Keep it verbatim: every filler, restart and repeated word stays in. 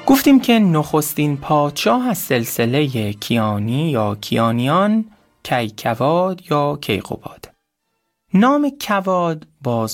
گفتیم که نخستین پادشاه از سلسله کیانی یا کیانیان کیکواد یا کیقوباد. نام کواد باز